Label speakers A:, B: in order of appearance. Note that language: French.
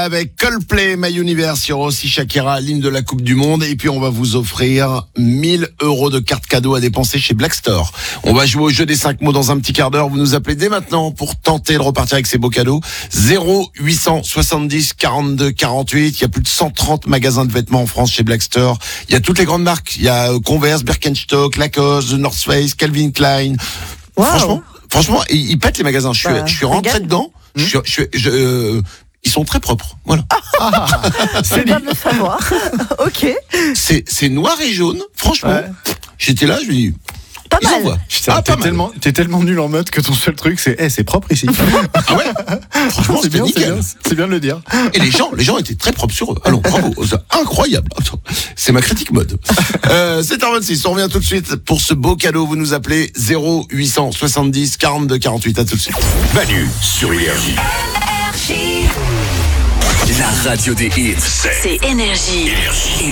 A: avec Coldplay, My Universe. Il y aura aussi Shakira, l'hymne de la Coupe du Monde. Et puis, on va vous offrir 1 000 € de cartes cadeaux à dépenser chez Black Store. On va jouer au jeu des 5 mots dans un petit quart d'heure. Vous nous appelez dès maintenant pour tenter de repartir avec ces beaux cadeaux. 0870 42 48. Il y a plus de 130 magasins de vêtements en France chez Black Store. Il y a toutes les grandes marques. Il y a Converse, Birkenstock, Lacoste, The North Face, Calvin Klein.
B: Wow.
A: Franchement, ils pètent les magasins. Je suis rentré dedans. Ils sont très propres. Voilà.
B: C'est bien de le savoir. Ok.
A: C'est noir et jaune. Franchement, j'étais là, je me dis.
B: Pas mal.
C: Putain, t'es tellement nul en mode que ton seul truc c'est propre ici.
A: Ah ouais. Franchement,
C: c'est bien,
A: nickel.
C: c'est bien de le dire.
A: Et les gens étaient très propres sur eux. Allons, bravo, c'est incroyable. C'est ma critique mode. 7h26, on revient tout de suite pour ce beau cadeau. Vous nous appelez 0870 42 48. À tout de suite.
D: Manu sur Énergie. La radio des hits,
E: C'est Énergie.